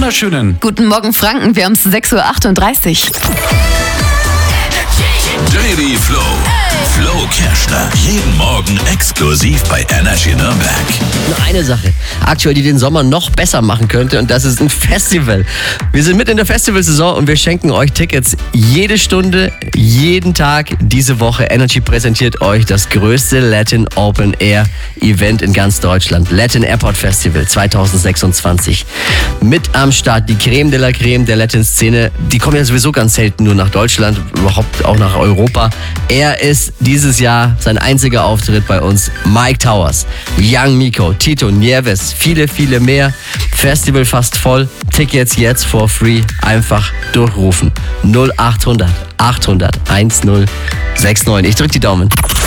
wunderschönen Guten Morgen Franken, wir haben es 6:38 Uhr. Daily Flow. Flo Kerschner. Jeden Morgen exklusiv bei Energy Nürnberg. Nur eine Sache aktuell, die den Sommer noch besser machen könnte, und das ist ein Festival. Wir sind mitten in der Festivalsaison und wir schenken euch Tickets jede Stunde, jeden Tag diese Woche. Energy präsentiert euch das größte Latin Open Air Event in ganz Deutschland. Latin Airport Festival 2026. Mit am Start die Creme de la Creme der Latin-Szene. Die kommen ja sowieso ganz selten nur nach Deutschland, überhaupt auch nach Europa. Er ist dieses Jahr sein einziger Auftritt bei uns. Mike Towers, Young Miko, Tito, Nieves, viele, viele mehr. Festival fast voll. Tickets jetzt for free. Einfach durchrufen. 0800 800 1069. Ich drück die Daumen.